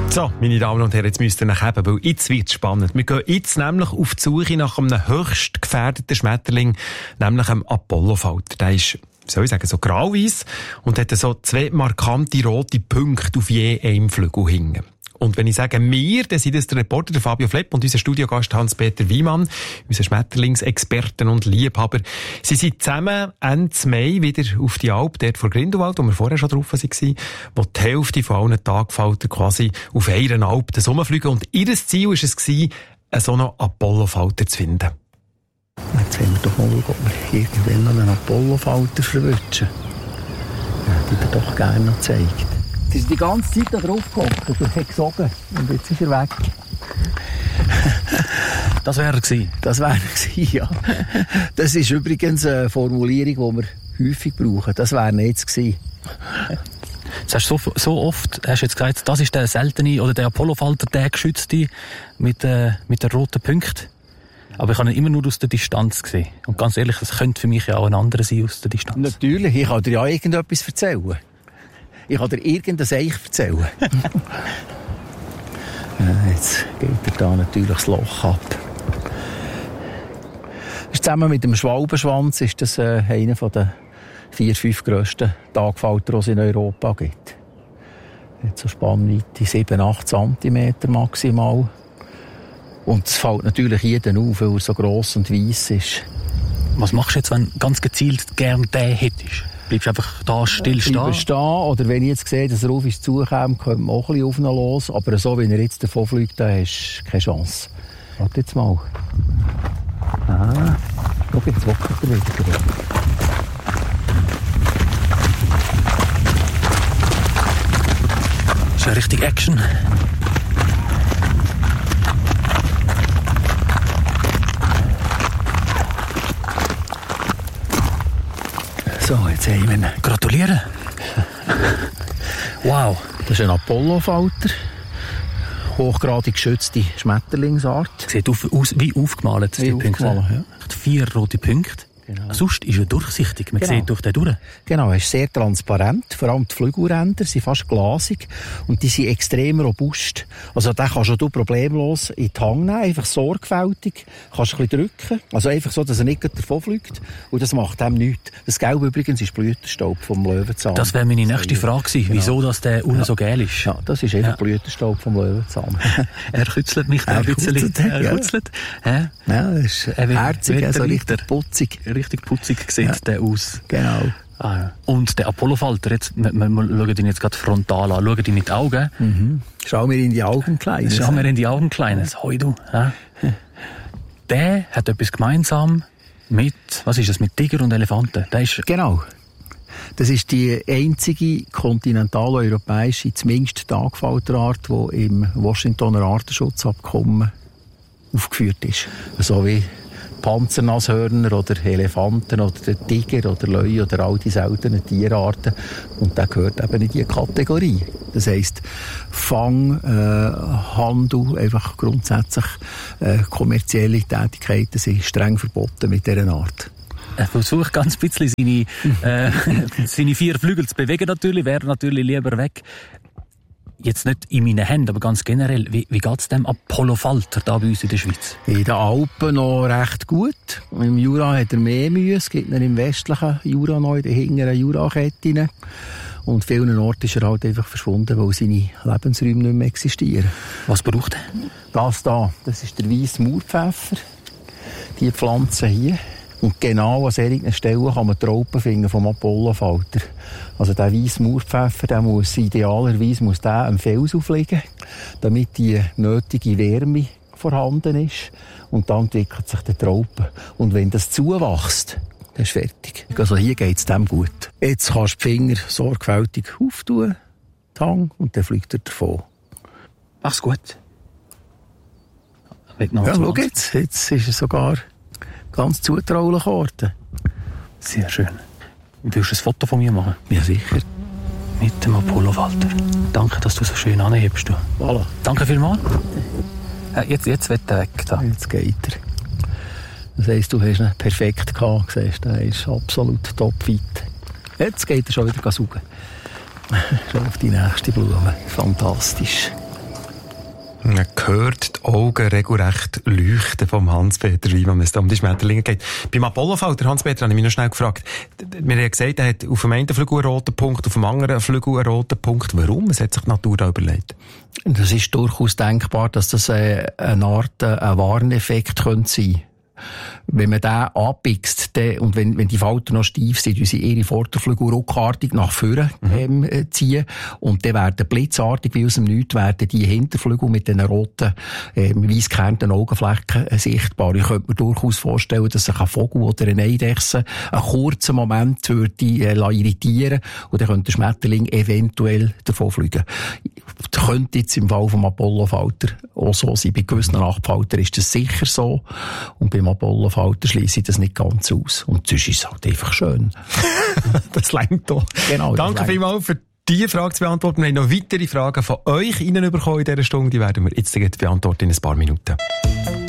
So, meine Damen und Herren, jetzt müsst ihr nachheben, weil jetzt wird's spannend. Wir gehen jetzt nämlich auf die Suche nach einem höchst gefährdeten Schmetterling, nämlich einem Apollofalter. Der ist, wie soll ich sagen, so grau-weiss und hat so 2 markante rote Punkte auf je einem Flügel hängen. Und wenn ich sage wir, dann sind das der Reporter der Fabio Flepp und unser Studiogast Hans-Peter Wiemann, unser Schmetterlingsexperten und Liebhaber. Sie sind zusammen Ende Mai wieder auf die Alp, dort vor Grindelwald, wo wir vorher schon drauf waren, wo die Hälfte von allen Tagfalter quasi auf einer Alp rumfliegen. Und ihr Ziel war es, so einen Apollofalter zu finden. Jetzt wollen wir doch mal schauen, ob wir irgendwann noch einen Apollofalter verwünschen. Ja, die dir doch gerne noch zeigt. Sie ist die ganze Zeit da drauf gehockt und hat gesogen. Und jetzt ist er weg. Das wäre er gewesen. Das wäre er gewesen, ja. Das ist übrigens eine Formulierung, die wir häufig brauchen. Das wäre er jetzt gewesen. Das hast du so oft, hast du jetzt gesagt, das ist der seltene, oder der Apollofalter, der geschützte, mit den roten Punkten. Aber ich habe ihn immer nur aus der Distanz gesehen. Und ganz ehrlich, das könnte für mich ja auch ein anderer sein aus der Distanz. Natürlich, ich kann dir ja irgendetwas erzählen. Ich kann dir irgendein Eich erzählen. Jetzt geht er da natürlich das Loch ab. Zusammen mit dem Schwalbenschwanz ist das einer der 4-5 grössten Tagfalter, die es in Europa gibt. Hat so Spannweite 7-8 cm maximal. Und es fällt natürlich jeden auf, weil er so gross und weiss ist. Was machst du jetzt, wenn du ganz gezielt gern den hättest? Bleibst du einfach da still stehen? Oder wenn ich jetzt sehe, dass er auf uns zukommt, könnte man auch ein bisschen auf ihn los. Aber so wie er jetzt davon fliegt, da hast du keine Chance. Warte jetzt mal. Ah, schau, jetzt wackelt er wieder. Das ist ja richtig Action. So, jetzt haben wir ihn. Gratuliere. Wow. Das ist ein Apollofalter. Hochgradig geschützte Schmetterlingsart. Sieht aus wie aufgemalt, die Punkte. Ja. 4 rote Punkte. Genau. Sonst ist er durchsichtig. Man sieht durch den durch. Genau, er ist sehr transparent. Vor allem die Flügelränder sind fast glasig. Und die sind extrem robust. Also den kannst du problemlos in die Hand nehmen. Einfach sorgfältig. Kannst ein bisschen drücken. Also einfach so, dass er nicht davon fliegt. Und das macht dem nichts. Das Gelb übrigens ist Blütenstaub vom Löwenzahn. Das wäre meine nächste Frage gewesen. Genau. Wieso dass der unten so gel ist? Ja, das ist einfach Blütenstaub vom Löwenzahn. Er kützelt mich da ein bisschen. Er kützelt. Ja, das ist herzig, also richtig putzig. Richtig putzig sieht der aus. Genau. Ah, ja. Und der Apollofalter, jetzt, wir schauen ihn jetzt gerade frontal an, schauen ihn in die Augen. Mhm. Schau mir in die Augen, Kleines. Schau mir in die Augen, Kleines. Hoi du. Ja. Der hat etwas gemeinsam mit, was ist das, mit Tiger und Elefanten. Der ist genau. Das ist die einzige kontinentaleuropäische, zumindest Tagfalterart, die im Washingtoner Artenschutzabkommen aufgeführt ist. So wie Panzernashörner oder Elefanten oder der Tiger oder Löwe oder all die seltenen Tierarten. Und der gehört eben in diese Kategorie. Das heisst, Fang, Handel, einfach grundsätzlich kommerzielle Tätigkeiten sind streng verboten mit dieser Art. Er versucht ganz ein bisschen seine 4 Flügel zu bewegen natürlich, wäre natürlich lieber weg. Jetzt nicht in meinen Händen, aber ganz generell, wie geht es dem Apollofalter da bei uns in der Schweiz? In den Alpen noch recht gut. Im Jura hat er mehr Mühe. Es gibt ihn im westlichen Jura noch, in den hinteren Juraketten. Und vielen Orten ist er halt einfach verschwunden, weil seine Lebensräume nicht mehr existieren. Was braucht er? Das ist der weisse Maurpfeffer. Die Pflanze hier. Und genau an solchen Stellen kann man die Raupen finden vom Apollofalter. Also der weisse Maurpfeffer, der muss idealerweise am Fels aufliegen, damit die nötige Wärme vorhanden ist. Und dann entwickelt sich der Raupe. Und wenn das zuwächst, dann ist fertig. Also hier geht es dem gut. Jetzt kannst du die Finger sorgfältig auftun, die Hand, und dann fliegt er davon. Mach's gut. Ja, schau jetzt ist er sogar ganz zutraulich geworden. Sehr schön. Willst du ein Foto von mir machen? Ja, sicher. Mit dem Apollofalter. Danke, dass du so schön anhebst. Voilà. Danke vielmals. Jetzt wird er weg. Da. Jetzt geht er. Das heisst, du hast ihn perfekt gehabt. Siehst, er ist absolut topfit. Jetzt geht er schon wieder saugen. Schon auf die nächste Blume. Fantastisch. Man hört die Augen regelrecht leuchten vom Hans-Peter Wymann, wenn es da um die Schmetterlinge geht. Beim Apollofalter, Hans-Peter, habe ich mich noch schnell gefragt. Wir haben gesagt, er hat auf dem einen Flügel einen roten Punkt, auf dem anderen Flügel einen roten Punkt. Warum? Was hat sich die Natur da überlegt? Das ist durchaus denkbar, dass das eine Art ein Warneffekt könnte sein. Wenn man den anpickst, und wenn die Falter noch steif sind, sie ihre Vorderflügel ruckartig nach vorne ziehen, und dann werden blitzartig, wie aus dem Nichts, werden die Hinterflügel mit den roten, weiss gekernten Augenflecken sichtbar. Ich könnte mir durchaus vorstellen, dass sich ein Vogel oder eine Eidechse einen kurzen Moment würde irritieren, und dann könnte der Schmetterling eventuell davon fliegen. Das könnte jetzt im Fall vom Apollofalter auch so sein. Bei gewissen Nachtfalter ist das sicher so, und beim Apollofalter schließe ich das nicht ganz aus. Und sonst ist es halt einfach schön. Das reicht doch. Genau. Danke vielmals für diese Frage zu beantworten. Wir haben noch weitere Fragen von euch reinbekommen in dieser Stunde. Die werden wir jetzt beantworten in ein paar Minuten.